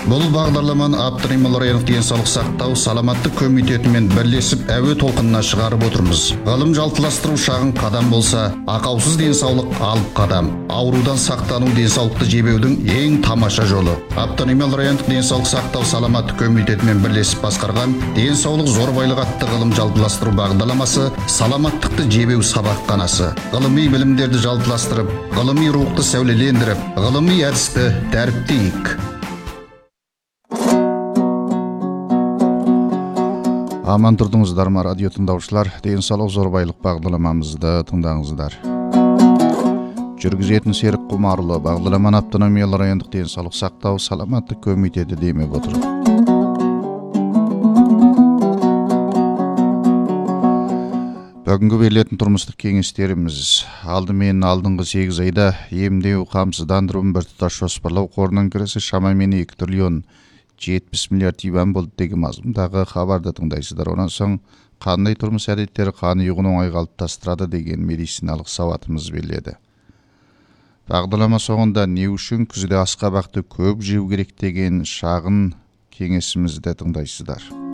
Бұл бағдарламаны Абдырайымов райондық денсаулық сақтау саламаттық комитетімен бірлесіп әуе толқынына шығарып отырмыз. Ғылым жалтыластыру шағын қадам болса, ақаусыз денсаулық алып қадам. Аурудан сақтану денсаулықты жебеудің ең тамаша жолы. Абдырайымов райондық денсаулық сақтау саламаттық комитетімен бірлесіп басқарған денсаулық зорбайлық атты ғылым жалтыластыру бағдарламасы саламаттықты жебеу сабақханасы. Ғылыми білімдерді жалтыластырып, ғылыми рухты сәулелендіріп, ғылыми әдісті дәріптейік. Аман тұрдыңыздар ма, радио тыңдаушылар, денсаулық зорбайлық бағдарламамызды тыңдаңыздар. Жүргізетін Серік Құмарұлы бағдарламаны автономиялы райондық денсаулық сақтау саламаттық комитеті демеп отыр. Бүгінгі берілетін тұрмыстық кеңестеріміз алдымен алдыңғы 8 айда емдеу қамсыздандырудың біртұтас жоспарлау қорының кірісі шамамен 2 триллион 70 миллиард юан болды деген мазмұндағы хабарды тыңдайсыздар. Онан соң қандай тұрмыс әдеттері қан ұйығын оңай қалыптастырады деген медициналық сауатымыз беріледі. Бағдарлама соңында не үшін күзде асқабақты көп жеу керек деген шағын кеңесімізді тыңдайсыздар.